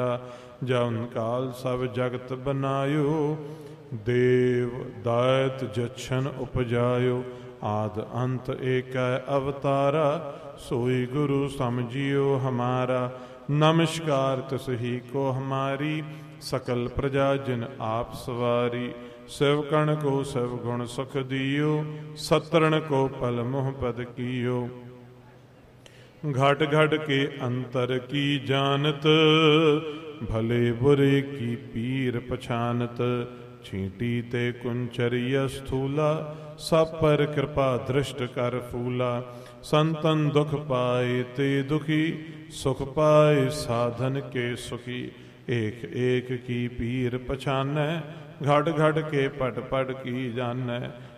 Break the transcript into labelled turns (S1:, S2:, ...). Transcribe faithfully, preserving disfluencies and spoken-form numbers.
S1: जौन काल सब जगत बनायो, देव दायत जछन उपजायो। आद अंत एक अवतारा, सोई गुरु समझियो हमारा। नमस्कार तिसही को हमारी, सकल प्रजा जिन आप सवारी। सेवकण को सब गुण सुख दियो, सतरण को पल मोह पद कियो। घट घट के अंतर की जानत, भले बुरे की पीर पछानत। छींटी ते कुंचरिय स्थूला, सब पर कृपा दृष्ट कर फूला। संतन दुख पाए ते दुखी, सुख पाए साधन के सुखी। एक एक की पीर पछानै, घट घट के पट पट की जानै।